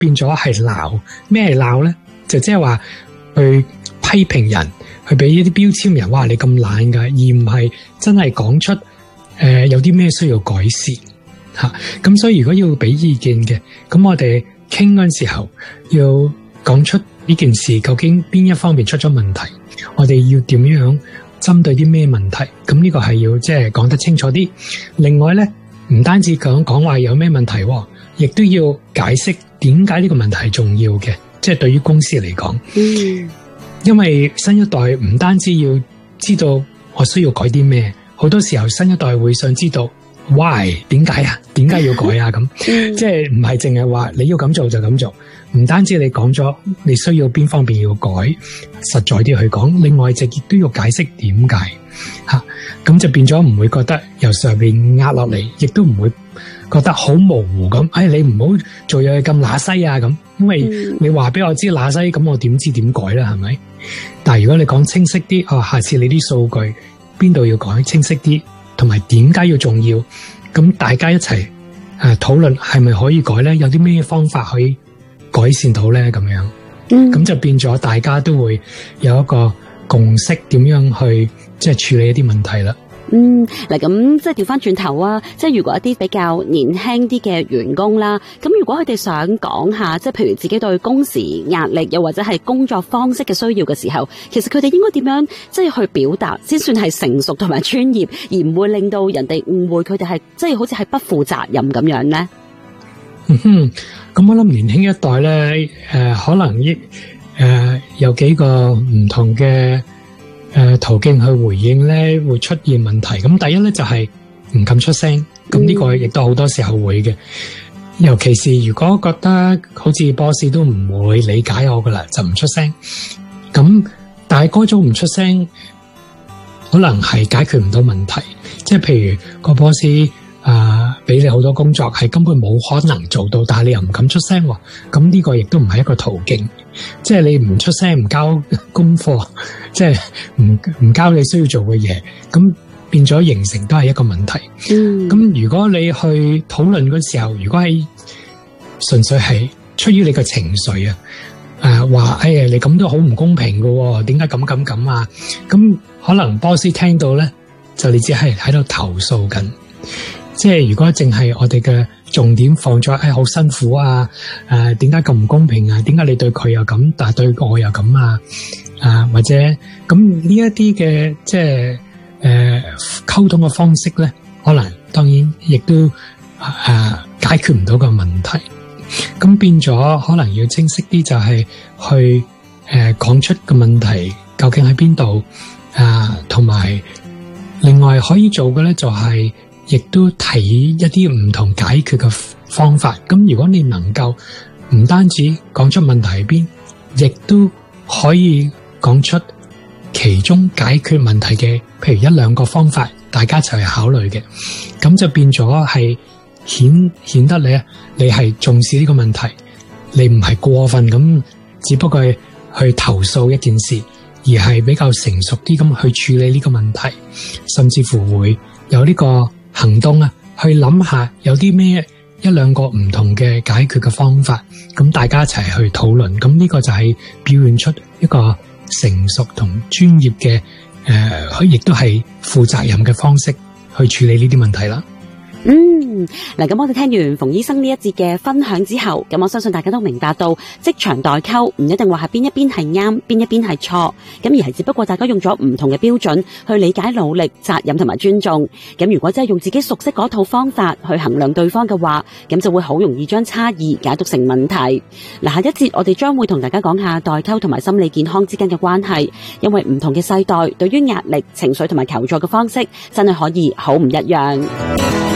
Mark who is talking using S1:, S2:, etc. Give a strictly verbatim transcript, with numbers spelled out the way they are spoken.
S1: 變咗係鬧。咩係鬧咧？就即係話去批評人，去俾一啲標籤人，哇你咁懶噶，而唔係真係講出誒、呃、有啲咩需要改善吓。咁、啊、所以如果要俾意見嘅，咁我哋傾嗰陣時候要講出呢件事究竟邊一方面出咗問題，我哋要點樣針對啲咩問題？咁呢個係要即係講得清楚啲。另外咧，唔單止講講話有咩問題，亦都要解釋點解呢個問題係重要嘅，即係對於公司嚟講。嗯，因為新一代唔單止要知道我需要改啲咩，好多時候新一代會想知道 why 點解啊？點解要改啊？咁即係唔係淨係話你要咁做就咁做。唔單止你講咗你需要邊方面要改，實在啲去講，另外就亦都要解釋點解吓，咁就變咗唔會覺得由上邊壓落嚟，亦都唔會覺得好模糊咁。哎，你唔好做嘢咁乸西啊咁，因為你話俾我知乸西，咁我點知點改啦？係咪？但係如果你講清晰啲，哦，下次你啲數據邊度要改清晰啲，同埋點解要重要，咁大家一齊誒討論係咪可以改咧？有啲咩方法可以改善到咧？咁樣，咁、嗯、就變咗大家都會有一個共識，點樣去即係處理一啲問題啦。
S2: 嗯，嗱咁即係調翻轉頭啊！即係如果一啲比較年輕啲嘅員工啦，咁如果佢哋想講下，即係譬如自己對工時壓力，又或者係工作方式嘅需要嘅時候，其實佢哋應該點樣即係去表達，先算係成熟同埋專業，而唔會令到人哋誤會佢哋係即係好似係不負責任咁樣咧？
S1: 嗯哼，咁我諗年輕一代咧，誒、呃，可能亦誒、呃、有幾個唔同嘅誒、呃、途徑去回應咧，會出現問題。咁第一咧就係、是、唔敢出聲，咁呢個亦都好多時候會嘅。尤其是如果覺得好似 boss 都唔會理解我噶啦，就唔出聲。咁但係嗰種唔出聲，可能係解決唔到問題。即係譬如個 boss。啊！俾你好多工作係根本冇可能做到，但係你又唔敢出聲，咁呢個亦都唔係一個途徑。即係你唔出聲，唔交功課，即係唔唔交你需要做嘅嘢，咁變咗形成都係一個問題。嗯，咁如果你去討論嗰時候，如果係純粹係出於你嘅情緒啊，誒話哎呀你咁都好唔公平㗎，點解咁咁咁啊？咁可能 boss 聽到咧，就你只係喺度投訴緊。即係如果淨係我哋嘅重點放咗，誒好辛苦啊，誒點解咁唔公平啊？點解你對佢又咁，但係對我又咁啊？啊或者咁呢一啲嘅即係誒溝通嘅方式咧，可能當然亦都誒、啊、解決唔到個問題。咁變咗可能要清晰啲，就係去誒講、呃、出個問題究竟喺邊度啊，同埋另外可以做嘅咧就係、是。亦都提一啲唔同解決嘅方法。咁如果你能夠唔單止講出問題喺邊，亦都可以講出其中解決問題嘅，譬如一兩個方法，大家一齊去考慮嘅，咁就變咗係顯顯得你你係重視呢個問題，你唔係過分咁，只不過係去投訴一件事，而係比較成熟啲咁去處理呢個問題，甚至乎會有呢個行動啊，去諗下有啲咩一兩個唔同嘅解決嘅方法，咁大家一齊去討論，咁呢個就係表現出一個成熟同專業嘅誒，佢亦都係負責任嘅方式去處理呢啲問題啦。
S2: 嗯，嗱，咁我哋聽完馮醫生呢一節嘅分享之後，咁我相信大家都明白到職場代溝唔一定話係邊一邊係啱，邊一邊係錯，咁而係只不過大家用咗唔同嘅標準去理解努力、責任同埋尊重。咁如果真係用自己熟悉嗰套方法去衡量對方嘅話，咁就會好容易將差異解讀成問題。嗱，下一節我哋將會同大家講下代溝同埋心理健康之間嘅關係，因為唔同嘅世代對於壓力、情緒同埋求助嘅方式真係可以好唔一樣。